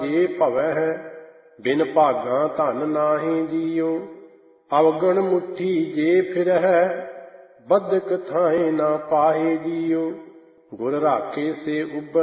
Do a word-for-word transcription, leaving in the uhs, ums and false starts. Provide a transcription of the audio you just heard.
ਜੇ ਭਵੈ ਬਿਨ ਭਾਗਾਂ ਧਨ ਨਾਹੀਂ ਜੀਉ। ਅਵਗਣ ਮੁੱਠੀ ਜੇ ਫਿਰਹਿ ਬਧਕ ਥਾਂਹਿ ਨਾ ਪਾਹੇ ਜੀਉ। ਗੁਰ ਰਾਖੇ ਸੇ ਉਬਰ